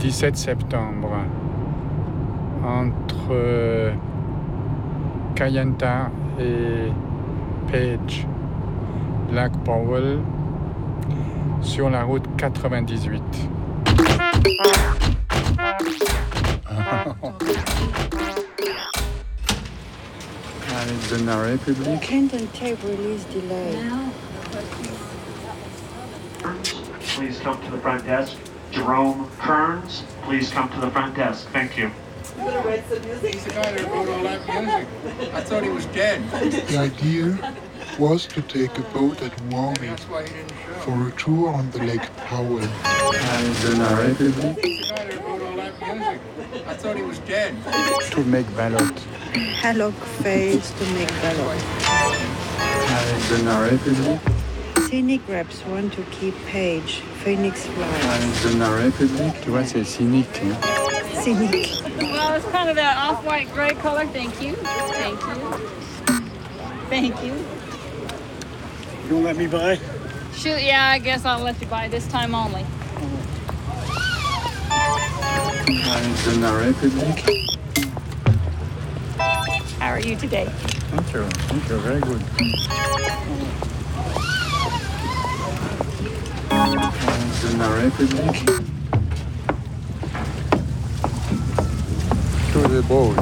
17 septembre, entre Kayenta et Page, Lac Powell, sur la route 98. Arizona Republic. Kenton tape release delay. Please come to the front desk. Jerome Kearns, please come to the front desk. Thank you. You better write some music. He's the guy that wrote all that music. I thought he was dead. The idea was to take a boat at Warming That's why he didn't show. for a tour on the Lake Powell. Arizona Republic. He's the guy that wrote all that music. I thought he was dead. To make ballot. Hallock fails to make ballot. Arizona Republic. Scenic reps want to keep Page. Phoenix flies. Arizona Republic. Tu vois, c'est cynique. Hein? Scenic. Well, it's kind of that off-white gray color. Thank you. Thank you. Thank you. You gonna let me by? Shoot, yeah, I guess I'll let you buy this time only. Arizona Republic. How are you today? Thank you. Thank you. Very good. Arizona Republic. To the boat.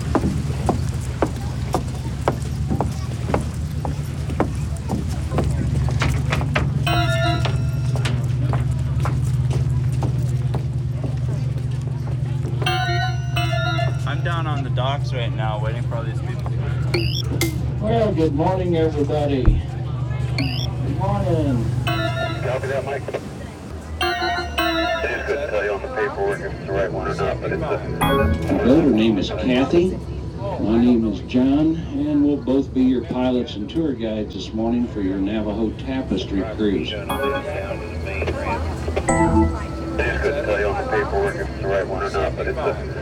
I'm down on the docks right now waiting for all these people to come. Well, good morning, everybody. Good morning. Copy that, Mike. I just couldn't tell you on the paperwork if it's the right one or not, but it's Hello, her name is Kathy. My name is John, and we'll both be your pilots and tour guides this morning for your Navajo Tapestry cruise. I just couldn't tell you on the paperwork if it's the right one or not, but it's